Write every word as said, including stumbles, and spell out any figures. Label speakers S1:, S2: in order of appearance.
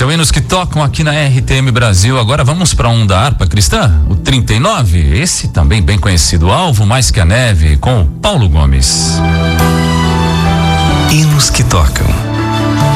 S1: Esse é o Hinos que tocam aqui na R T M Brasil. Agora vamos para um da harpa cristã, o trinta e nove. Esse também bem conhecido, Alvo Mais Que a Neve, com Paulo Gomes.
S2: Hinos que tocam.